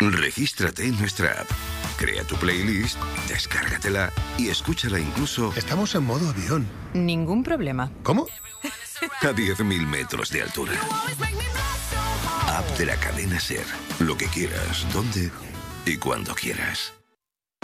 Regístrate en nuestra app. Crea tu playlist, descárgatela y escúchala incluso... Estamos en modo avión. Ningún problema. ¿Cómo? a 10.000 metros de altura. App de la cadena SER. Lo que quieras, donde y cuando quieras.